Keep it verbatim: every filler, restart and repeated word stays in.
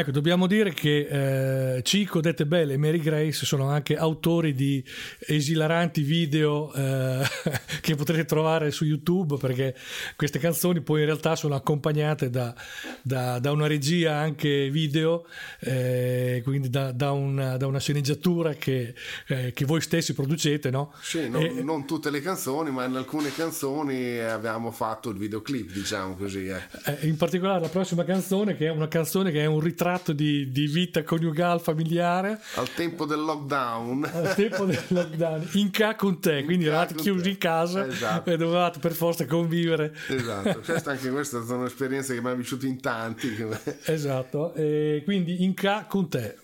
Ecco, dobbiamo dire che eh, Chico, Dette Belle e Mary Grace sono anche autori di esilaranti video eh, che potrete trovare su YouTube, perché queste canzoni poi in realtà sono accompagnate da, da, da una regia anche video, eh, quindi da, da, una, da una sceneggiatura che, eh, che voi stessi producete, no? Sì, non, e, non tutte le canzoni, ma in alcune canzoni abbiamo fatto il videoclip, diciamo così. Eh. In particolare la prossima canzone, che è una canzone che è un ritratto Di, di vita coniugale familiare al tempo del lockdown al tempo del lockdown in ca con te, quindi eravate chiusi in casa, esatto, e dovevate per forza convivere, esatto. Questa, anche questa è stata un'esperienza che mi ha vissuto in tanti, esatto, e quindi in ca con te.